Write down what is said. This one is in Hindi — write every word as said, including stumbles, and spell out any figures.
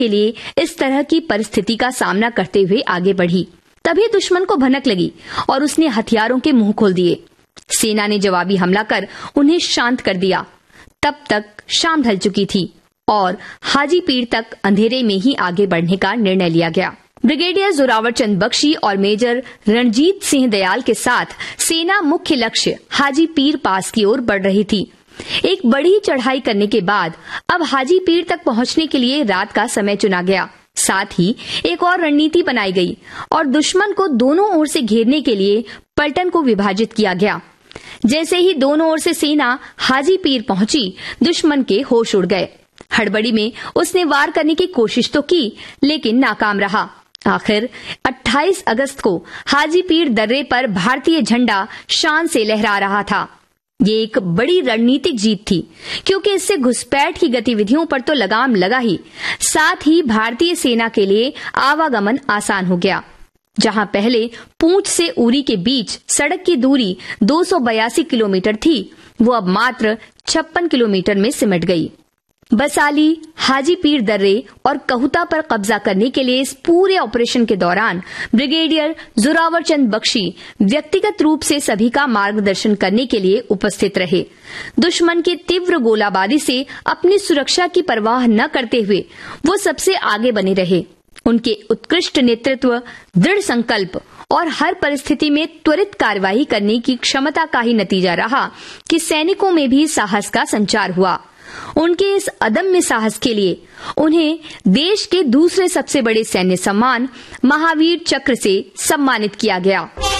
के लिए इस तरह की परिस्थिति का सामना करते हुए आगे बढ़ी। तभी दुश्मन को भनक लगी और उसने हथियारों के मुंह खोल दिए। सेना ने जवाबी हमला कर उन्हें शांत कर दिया। तब तक शाम ढल चुकी थी और हाजीपीर तक अंधेरे में ही आगे बढ़ने का निर्णय लिया गया। ब्रिगेडियर जोरावर चंद बख्शी और मेजर रणजीत सिंह दयाल के साथ सेना मुख्य लक्ष्य हाजीपीर पास की ओर बढ़ रही थी। एक बड़ी चढ़ाई करने के बाद अब हाजीपीर तक पहुंचने के लिए रात का समय चुना गया। साथ ही एक और रणनीति बनाई गई और दुश्मन को दोनों ओर से घेरने के लिए पलटन को विभाजित किया गया। जैसे ही दोनों ओर से सेना हाजीपीर पहुंची, दुश्मन के होश उड़ गए। हड़बड़ी में उसने वार करने की कोशिश तो की, लेकिन नाकाम रहा। आखिर अट्ठाईस अगस्त को हाजीपीर दर्रे पर भारतीय झंडा शान से लहरा रहा था। ये एक बड़ी रणनीतिक जीत थी, क्योंकि इससे घुसपैठ की गतिविधियों पर तो लगाम लगा ही, साथ ही भारतीय सेना के लिए आवागमन आसान हो गया। जहां पहले पूंछ से उरी के बीच सड़क की दूरी दो सौ बयासी किलोमीटर थी, वो अब मात्र छप्पन किलोमीटर में सिमट गई। बसाली, हाजीपीर दर्रे और कहुता पर कब्जा करने के लिए इस पूरे ऑपरेशन के दौरान ब्रिगेडियर जोरावर चंद बख्शी व्यक्तिगत रूप से सभी का मार्गदर्शन करने के लिए उपस्थित रहे। दुश्मन की तीव्र गोलाबारी से अपनी सुरक्षा की परवाह न करते हुए वो सबसे आगे बने रहे। उनके उत्कृष्ट नेतृत्व, दृढ़ संकल्प और हर परिस्थिति में त्वरित कार्यवाही करने की क्षमता का ही नतीजा रहा कि सैनिकों में भी साहस का संचार हुआ। उनके इस अदम्य साहस के लिए उन्हें देश के दूसरे सबसे बड़े सैन्य सम्मान महावीर चक्र से सम्मानित किया गया।